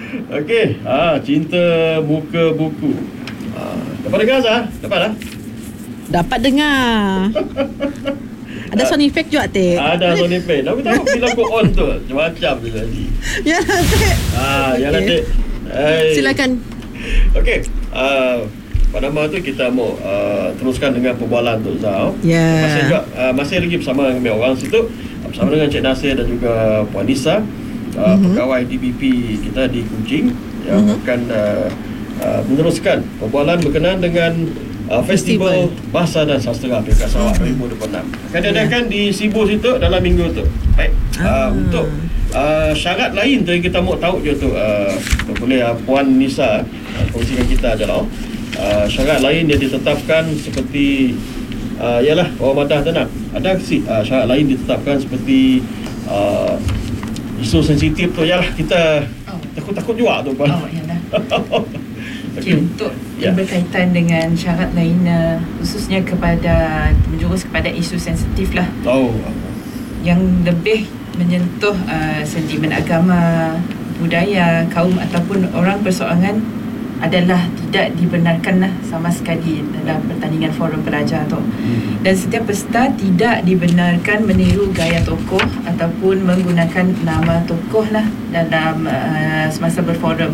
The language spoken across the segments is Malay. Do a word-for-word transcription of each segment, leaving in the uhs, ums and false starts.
Okey, ah cinta muka buku. Ah, dapat dengar Zah? Dapat dah? Dapat dengar. Ada sound effect juga, Tik. Ada sound effect. Tapi tahu bila aku on tu macam je tadi. Ya, Tik. Ah, Okey. ya lah Tik. Hai. Silakan. Okey. Ah, pada malam tu kita mau uh, teruskan dengan perbualan tu Zah. Ya. Masih juga uh, masih lagi bersama dengan orang situ, bersama dengan Cik Nasir dan juga Puan Nisa, uh, mm-hmm. pegawai D B P kita di Kuching yang mm-hmm. akan uh, uh, meneruskan perbualan berkenaan dengan uh, Festival, Festival Bahasa dan Sastera Peringkat Sarawak mm-hmm. dua ribu dua puluh enam. Akan diadakan yeah. di Sibu situ dalam minggu tu. Baik. Uh, ah. Untuk uh, syarat lain tu yang kita mau tahu je tu, uh, boleh uh, Puan Nisa uh, kongsikan kita je lah. Uh, syarat lain yang ditetapkan seperti uh, ialah orang madah tenang. Ada si uh, syarat lain ditetapkan seperti uh, isu sensitif tu ialah kita oh. takut-takut juga tu Puan. Oh, yalah. Okay, untuk ya. berkaitan dengan syarat lain uh, khususnya kepada menjurus kepada isu sensitif lah. Oh. Yang lebih menyentuh uh, sentimen agama, budaya, kaum ataupun orang persoalangan adalah tidak dibenarkanlah sama sekali dalam pertandingan forum pelajar tu. Hmm. Dan setiap peserta tidak dibenarkan meniru gaya tokoh ataupun menggunakan nama tokoh lah dalam uh, semasa berforum.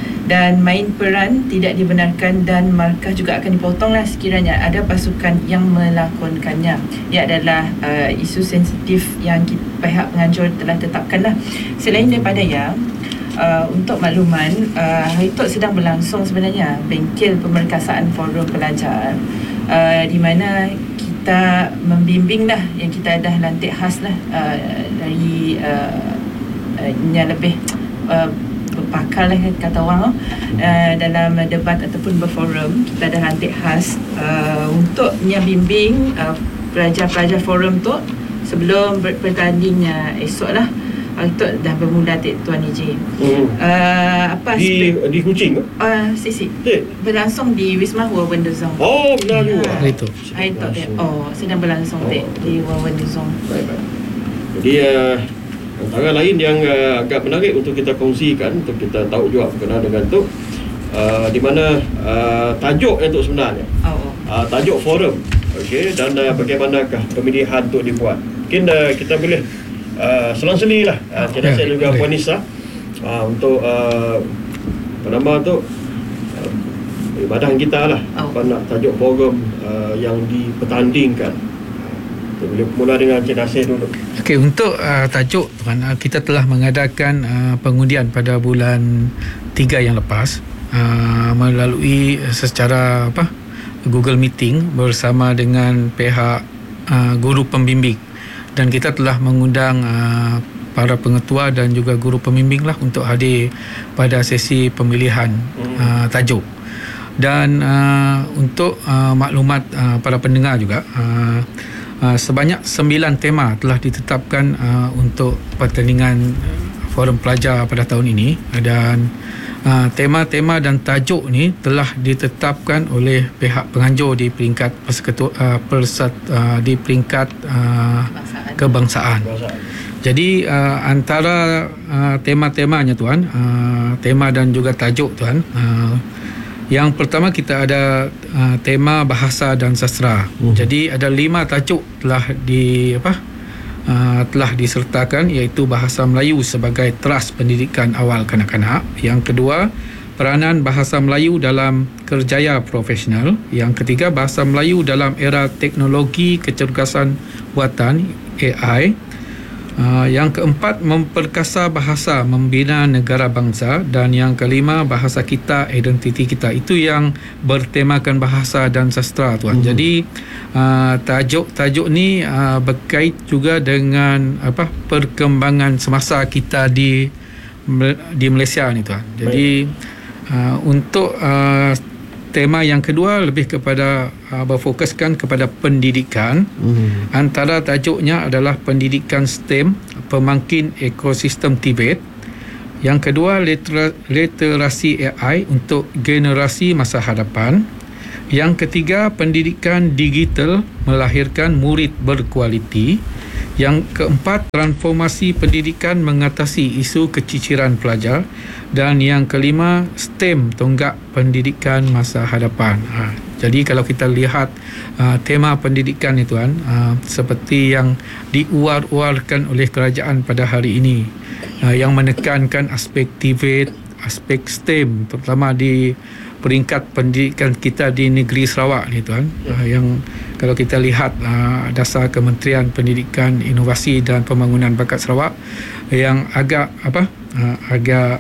Dan main peran tidak dibenarkan dan markah juga akan dipotong lah sekiranya ada pasukan yang melakonkannya. Ia adalah uh, isu sensitif yang kita, pihak penganjur telah tetapkan lah. Selain daripada yang Uh, untuk makluman, uh, hari itu sedang berlangsung sebenarnya bengkel pemerkasaan forum pelajar, uh, di mana kita membimbing lah, yang kita dah lantik khas lah uh, dari uh, uh, yang lebih uh, berpakal lah kata orang uh, dalam debat ataupun berforum. Kita dah lantik khas uh, untuk membimbing uh, pelajar-pelajar forum tu sebelum bertanding uh, esok lah. Itu dah bermula Tik Tuan E J. Hmm. Uh, apa di spe- di Kuching? Uh, sisi. Berlangsung di Wisma Hua Wonder Zone. Oh, benar juga. Ha, itu. Ha, itu. Oh, sedang berlangsung oh. Tik di Hua Wonder Zone. Baik, baik. Jadi uh, antara lain yang uh, agak menarik untuk kita kongsikan, untuk kita tahu juga berkenaan dengan tu, uh, di mana uh, tajuk yang tu sebenarnya. Oh. oh. Uh, tajuk forum. Okey, dan uh, bagaimanakah pemilihan tu dibuat. Mungkin uh, kita boleh Uh, selang-seli lah uh, Cik Nasir dan juga Puan Nisa uh, untuk uh, apa nama tu uh, peribadahan kita lah oh. apa nak tajuk forum uh, yang dipertandingkan. Kita boleh mula dengan Cik Nasir dulu. Okey, untuk uh, tajuk tuan, uh, kita telah mengadakan uh, pengundian pada bulan tiga yang lepas uh, melalui secara apa Google Meeting bersama dengan pihak uh, guru pembimbing. Dan kita telah mengundang uh, para pengetua dan juga guru pembimbing lah untuk hadir pada sesi pemilihan uh, tajuk. Dan uh, untuk uh, maklumat uh, para pendengar juga, uh, uh, sebanyak sembilan tema telah ditetapkan uh, untuk pertandingan forum pelajar pada tahun ini. Dan uh, tema-tema dan tajuk ni telah ditetapkan oleh pihak penganjur di peringkat persekutu, uh, persat, uh, di peringkat uh, kebangsaan. Jadi uh, antara uh, tema-temanya tuan, uh, tema dan juga tajuk tuan, uh, yang pertama kita ada uh, tema bahasa dan sastera. Uh. Jadi ada lima tajuk telah di apa uh, telah disertakan, iaitu bahasa Melayu sebagai teras pendidikan awal kanak-kanak. Yang kedua, peranan bahasa Melayu dalam kerjaya profesional. Yang ketiga, bahasa Melayu dalam era teknologi kecergasan buatan A I. Uh, yang keempat, memperkasa bahasa membina negara bangsa. Dan yang kelima, bahasa kita, identiti kita. Itu yang bertemakan bahasa dan sastera tuan. Hmm. Jadi uh, tajuk-tajuk ni uh, berkait juga dengan apa perkembangan semasa kita di di Malaysia ni tuan. Jadi uh, untuk uh, tema yang kedua lebih kepada uh, berfokuskan kepada pendidikan. Hmm. Antara tajuknya adalah pendidikan STEM, pemangkin ekosistem Tibet. Yang kedua, litera, literasi A I untuk generasi masa hadapan. Yang ketiga, pendidikan digital melahirkan murid berkualiti. Yang keempat, transformasi pendidikan mengatasi isu keciciran pelajar. Dan yang kelima, STEM tonggak pendidikan masa hadapan. Ha, jadi kalau kita lihat uh, tema pendidikan itu kan uh, seperti yang diuar-uarkan oleh kerajaan pada hari ini, uh, yang menekankan aspek T V E T, aspek STEM, terutama di peringkat pendidikan kita di negeri Sarawak ni tuan, uh, yang kalau kita lihat uh, dasar Kementerian Pendidikan, Inovasi dan Pembangunan Bakat Sarawak yang agak apa uh, agak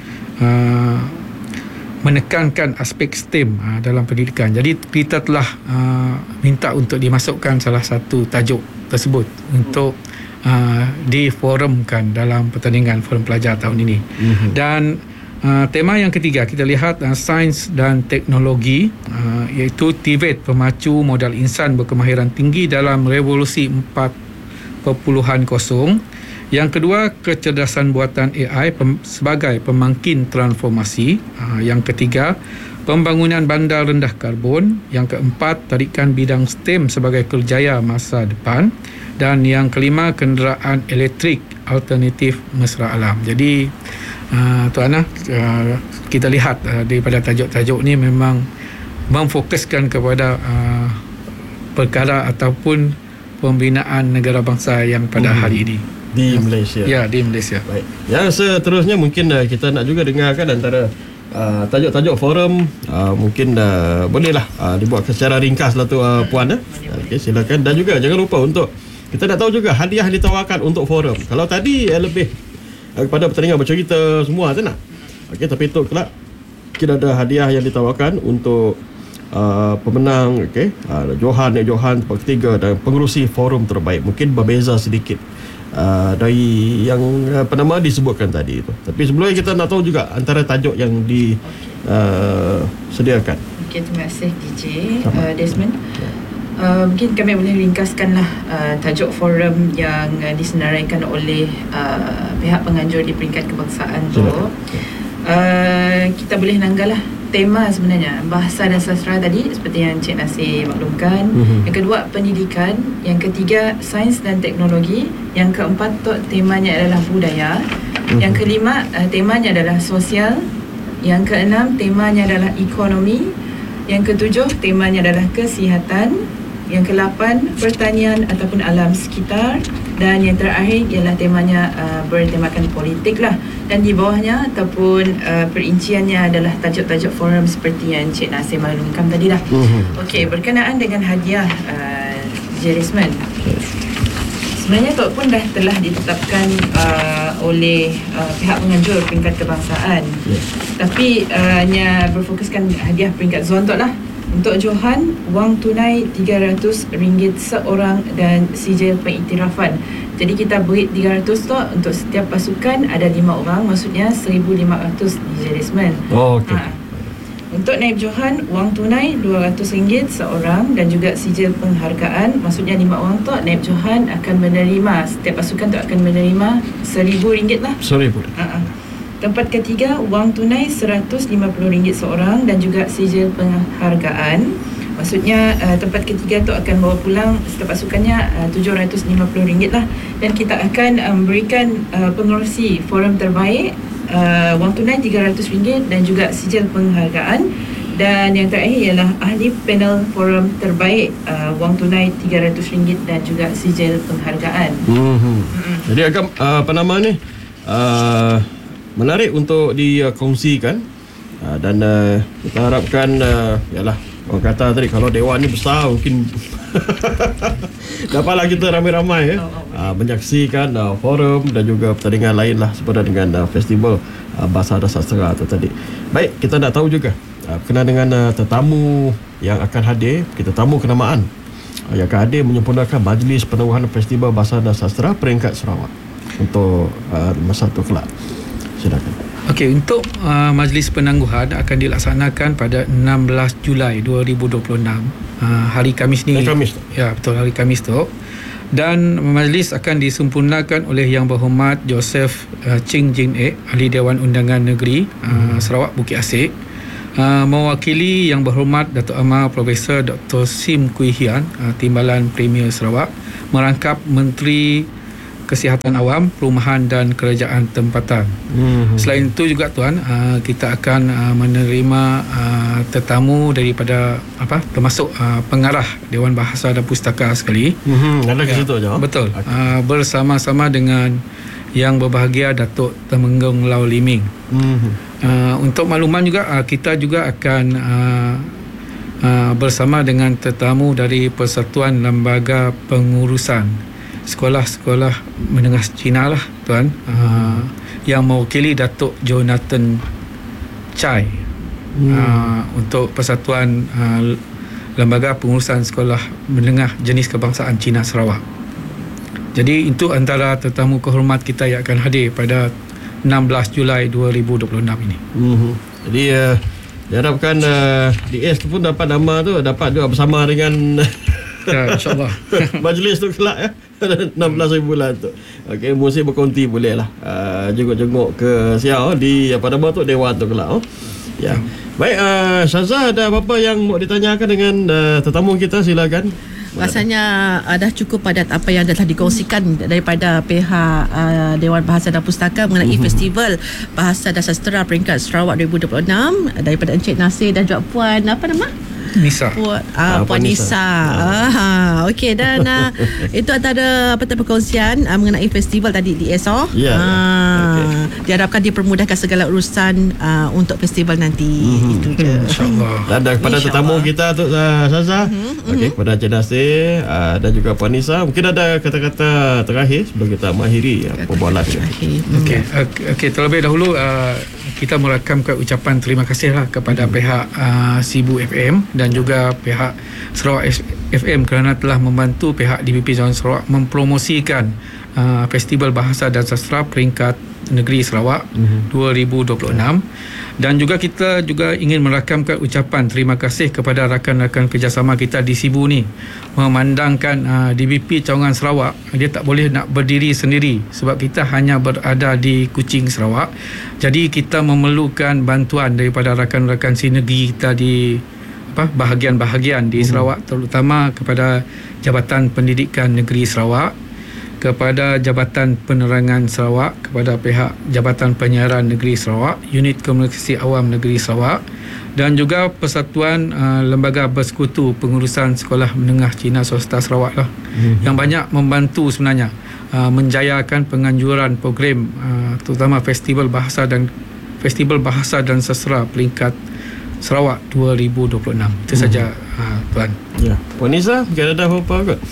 uh, menekankan aspek STEM uh, dalam pendidikan. Jadi kita telah uh, minta untuk dimasukkan salah satu tajuk tersebut untuk uh, diforumkan dalam pertandingan forum pelajar tahun ini. Mm-hmm. Dan Uh, tema yang ketiga kita lihat uh, sains dan teknologi, uh, iaitu T V E T, pemacu modal insan berkemahiran tinggi dalam revolusi empat titik kosong. Yang kedua, kecerdasan buatan A I pem- sebagai pemangkin transformasi. uh, Yang ketiga, pembangunan bandar rendah karbon. Yang keempat, tarikan bidang STEM sebagai kerjaya masa depan. Dan yang kelima, kenderaan elektrik alternatif mesra alam. Jadi uh, Tuan uh, kita lihat uh, daripada tajuk-tajuk ni memang memfokuskan kepada uh, perkara ataupun pembinaan negara bangsa yang pada hmm. hari ini di Malaysia. Ya, di Malaysia. Baik. Yang seterusnya mungkin uh, kita nak juga dengarkan antara uh, tajuk-tajuk forum, uh, mungkin uh, bolehlah uh, dibuat secara ringkas lah tu uh, puan eh. Okey, silakan. Dan juga jangan lupa untuk kita nak tahu juga hadiah yang ditawarkan untuk forum. Kalau tadi eh, lebih eh, kepada pertandingan bercerita semua tu nak. Okey, tapi itu kelak kita ada hadiah yang ditawarkan untuk uh, pemenang, okey, uh, Johan, Nek Johan tempat ketiga dan pengerusi forum terbaik. Mungkin berbeza sedikit uh, dari yang apa nama disebutkan tadi itu. Tapi sebelumnya kita nak tahu juga antara tajuk yang disediakan. Uh, Okey, terima kasih D J uh, Desmond. Uh, mungkin kami boleh ringkaskanlah uh, tajuk forum yang uh, disenaraikan oleh uh, pihak penganjur di peringkat kebangsaan tu. Uh, kita boleh nanggallah tema sebenarnya bahasa dan sastra tadi seperti yang Cik Nasir maklumkan. Mm-hmm. Yang kedua, pendidikan. Yang ketiga, sains dan teknologi. Yang keempat tu temanya adalah budaya. Mm-hmm. Yang kelima, uh, temanya adalah sosial. Yang keenam, temanya adalah ekonomi. Yang ketujuh, temanya adalah kesihatan. Yang kelapan, pertanian ataupun alam sekitar. Dan yang terakhir ialah temanya uh, bertemakan politik lah. Dan di bawahnya ataupun uh, perinciannya adalah tajuk-tajuk forum seperti yang Cik Nasir maklumkan tadi lah. Mm-hmm. Okey, berkenaan dengan hadiah uh, J. Desmond, sebenarnya tu pun dah telah ditetapkan uh, oleh uh, pihak penganjur peringkat kebangsaan. Yeah. Tapi uh, hanya berfokuskan hadiah peringkat zon tu lah. Untuk Johan, wang tunai tiga ratus ringgit seorang dan sijil pengiktirafan. Jadi kita beri tiga ratus tu untuk setiap pasukan ada lima orang, maksudnya seribu lima ratus D J Desmond. Oh, okey. Ha. Untuk Naib Johan, wang tunai dua ratus ringgit seorang dan juga sijil penghargaan, maksudnya lima orang tu Naib Johan akan menerima, setiap pasukan tu akan menerima seribu ringgit lah. Seribu. Ha. Tempat ketiga, wang tunai seratus lima puluh ringgit seorang dan juga sijil penghargaan. Maksudnya uh, tempat ketiga tu akan bawa pulang setiap pasukannya uh, tujuh ratus lima puluh ringgit lah. Dan kita akan memberikan um, uh, pengerusi forum terbaik uh, wang tunai tiga ratus ringgit dan juga sijil penghargaan. Dan yang terakhir ialah ahli panel forum terbaik, uh, wang tunai tiga ratus ringgit dan juga sijil penghargaan. Mm-hmm. Mm-hmm. Jadi agak uh, apa nama ni? Uh, menarik untuk dikongsikan uh, dan uh, kita harapkan uh, yalah, orang kata tadi kalau dewan ni besar mungkin dapatlah kita ramai-ramai eh, uh, menyaksikan uh, forum dan juga pertandingan lain lah sepada dengan uh, festival uh, bahasa dan sastra tu tadi. Baik, kita nak tahu juga uh, berkenaan dengan uh, tetamu yang akan hadir, kita tamu kenamaan uh, yang akan hadir menyempurnakan Majlis Penabuhan Festival Bahasa dan Sastra peringkat Sarawak untuk uh, masa tu kelak. Silakan. Okey, untuk uh, majlis penangguhan akan dilaksanakan pada enam belas Julai dua ribu dua puluh enam, uh, hari Khamis ni. Hari Khamis tu. Ya, betul, hari Khamis tu. Dan majlis akan disempurnakan oleh Yang Berhormat Joseph uh, Ching Jin Ek, Ahli Dewan Undangan Negeri uh, hmm. Sarawak Bukit Asik. Uh, mewakili Yang Berhormat Datuk Amar Profesor Doktor Sim Kui Hian, uh, Timbalan Premier Sarawak, merangkap Menteri Kesihatan Awam, Perumahan dan Kerajaan Tempatan. Mm-hmm. Selain itu juga tuan, uh, kita akan uh, menerima uh, tetamu daripada apa termasuk uh, pengarah Dewan Bahasa dan Pustaka sekali. Mm-hmm. Ada ke ya, situ je. Betul. Okay. Uh, bersama-sama dengan Yang Berbahagia Datuk Temenggong Lau Liming. Mm-hmm. Uh, untuk makluman juga, uh, kita juga akan uh, uh, bersama dengan tetamu dari Persatuan Lembaga Pengurusan Sekolah-sekolah menengah Cina lah tuan, uh, yang mewakili Datuk Jonathan Chai hmm. uh, untuk Persatuan uh, Lembaga Pengurusan Sekolah Menengah Jenis Kebangsaan Cina Sarawak. Jadi itu antara tetamu kehormat kita yang akan hadir pada enam belas Julai dua ribu dua puluh enam ini. Hmm. Jadi uh, diharapkan uh, D S tu pun dapat nama tu, dapat juga bersama dengan ya, InsyaAllah majlis tu kelak ya, enam belas hari bulan tu. Okey, mesti berkonti boleh lah, uh, jenguk-jenguk ke Siau di apa nama tu, Dewan tu kelak. Oh. Ya. Baik, uh, Syazah, ada apa-apa yang mau ditanyakan dengan uh, tetamu kita, silakan. Rasanya uh, dah cukup padat apa yang telah dikongsikan daripada pihak uh, Dewan Bahasa dan Pustaka mengenai mm-hmm. Festival Bahasa dan Sastera Peringkat Sarawak dua ribu dua puluh enam daripada Encik Nasir dan juga Puan apa nama? Nisa. Puan, ah, Puan Nisa. Ah. Ah, Okey, dan uh, itu antara apa perkongsian uh, mengenai festival tadi di S O. Ya. Yeah, ah, okay. Diharapkan dipermudahkan segala urusan uh, untuk festival nanti. Mm-hmm. Itu je. InsyaAllah. Dan kepada tetamu kita tu, uh, Syazah, mm-hmm. okey, kepada Encik Nasir uh, dan juga Puan Nisa, mungkin ada kata-kata terakhir sebelum kita mengakhiri uh, perbualan kita. Okey, okey, terlebih dahulu uh, kita merakamkan ucapan terima kasih lah kepada hmm. pihak uh, Sibu F M dan juga pihak Sarawak F M kerana telah membantu pihak D P P Jawapan Sarawak mempromosikan uh, Festival Bahasa dan Sastera Peringkat Negeri Sarawak hmm. dua ribu dua puluh enam. Dan juga kita juga ingin merakamkan ucapan terima kasih kepada rakan-rakan kerjasama kita di Sibu ni, memandangkan uh, D B P Cawangan Sarawak dia tak boleh nak berdiri sendiri sebab kita hanya berada di Kuching, Sarawak. Jadi kita memerlukan bantuan daripada rakan-rakan sinergi kita di apa bahagian-bahagian di Sarawak, terutama kepada Jabatan Pendidikan Negeri Sarawak, kepada Jabatan Penerangan Sarawak, kepada pihak Jabatan Penyiaran Negeri Sarawak, Unit Komunikasi Awam Negeri Sarawak, dan juga Persatuan uh, Lembaga Bersekutu Pengurusan Sekolah Menengah Cina Swasta Sarawak lah, mm-hmm. yang banyak membantu sebenarnya uh, menjayakan penganjuran program uh, terutama Festival Bahasa dan Festival Bahasa dan Sastera Peringkat Sarawak dua ribu dua puluh enam. Itu hmm. saja uh, tuan. Ya. Puan Nisa, mungkin ada apa-apa kot?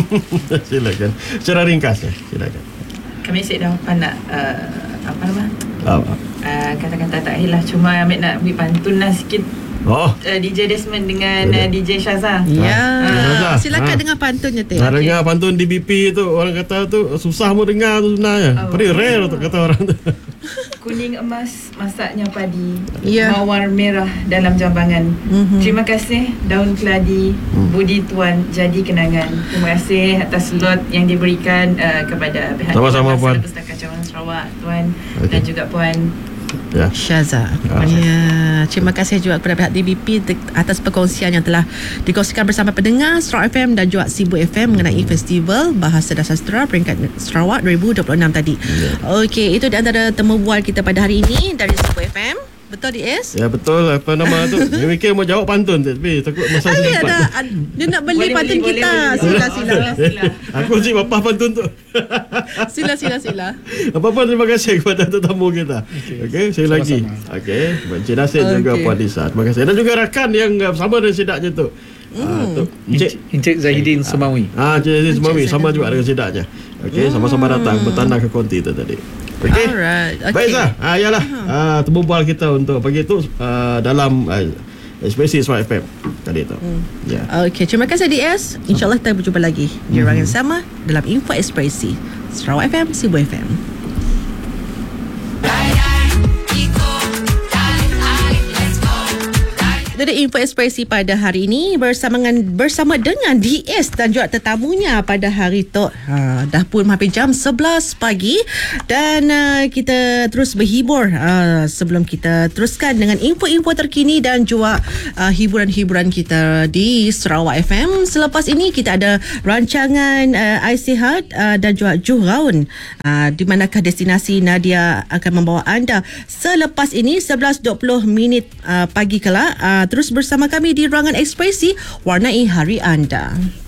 Silakan. Secara ringkas ya. Silakan. Kami asyik dah apa nak uh, apa nama? Apa? Uh, kata-kata tak hilah, cuma ambil nak beri pantun lah sikit. Oh. Uh, D J Desmond dengan uh, D J Syazah. Ya. Ha. Silakan ha. dengar pantunnya tu. Nak dengar pantun D B P tu, orang kata tu susah mau dengar tu sebenarnya. Oh. Very rare tu kata orang tu. Kuning emas masaknya padi, yeah. mawar merah dalam jambangan. Mm-hmm. Terima kasih daun keladi, mm. budi tuan jadi kenangan. Terima kasih atas slot yang diberikan uh, kepada pihak sama-sama Puan Pustaka Cawangan Sarawak tuan, okay. dan juga Puan ya. Syazah. Ya, terima kasih juga kepada pihak D B P atas perkongsian yang telah dikongsikan bersama pendengar Sarawak F M dan juga Sibu F M mengenai Festival Bahasa dan Sastera Peringkat Sarawak dua ribu dua puluh enam tadi. Ya. Okey, itu di antara temu bual kita pada hari ini dari Sibu F M. Betul D S? Ya betul. Apa nama tu? Dia fikir mau jawab pantun tapi takut masa Ay, sempat. Ada, dia nak beli boleh, pantun boleh, kita. boleh, Sila boleh. sila. Sila. Aku si bapa pantun tu. Sila sila sila. Apa-apa terima kasih kepada tetamu kita. Okey, okay, saya lagi. Okey, Encik Nasir okay. juga Puan Nisa. Terima kasih. Dan juga rakan yang sama dengan sidaknya tu. Hmm. Uh, Encik Encik Zahidin Semawi. Ah, Encik Zahidin Semawi sama juga dengan sidaknya. Okey, hmm. sama-sama datang bertandang ke konti tu tadi. Okey. Alright. Okay. Baik Zah. Ah yalah. Ah temu bual kita untuk pagi tu uh, dalam uh, Ekspresi Sarawak F M tadi tu. Hmm. Ya. Okey, terima kasih D S. InsyaAllah kita berjumpa lagi di ruangan yang sama dalam Info Ekspresi Sarawak F M, Sibu F M. Itu dia info ekspresi pada hari ini bersama dengan bersama dengan D S dan juga tetamunya pada hari tu. Ha, dah pun hampir jam sebelas pagi dan uh, kita terus berhibur uh, sebelum kita teruskan dengan info-info terkini dan juga uh, hiburan-hiburan kita di Sarawak F M. Selepas ini kita ada rancangan uh, iSihat uh, dan juga Juhraun. Uh, di manakah destinasi Nadia akan membawa anda selepas ini sebelas dua puluh minit uh, pagi kelak. Uh, terus bersama kami di Ruangan Ekspresi, warnai hari anda.